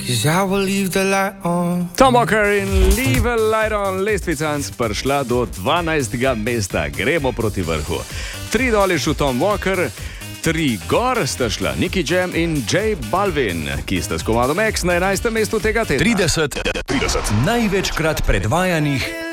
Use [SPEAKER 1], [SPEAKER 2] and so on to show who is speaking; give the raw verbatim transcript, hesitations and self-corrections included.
[SPEAKER 1] Tom Walker in Leave a Light On, lestvica prišla do dvanajstega mesta, gremo proti vrhu. Tri dol je šel Tom Walker, tri gor sta šla Nicky Jam in J Balvin, ki sta s komadom X na enajstem mestu tega tedna.
[SPEAKER 2] trideset, trideset največkrat predvajanih